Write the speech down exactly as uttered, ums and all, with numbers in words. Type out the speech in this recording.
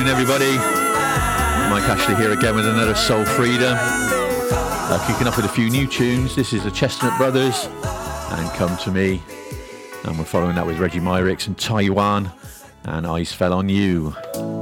afternoon, everybody. Mike Ashley here again with another Soul Freedom. Uh, kicking off with a few new tunes. This is the Chestnut Brothers and Come to Me. And we're following that with Reggie Myrix and Taiwan and Eyes Fell on You.